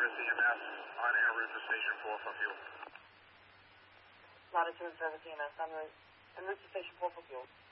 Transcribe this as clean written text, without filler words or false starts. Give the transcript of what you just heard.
EMS on en route to Station 4 for fuel. Latitude service EMS en route to Station 4 for fuel.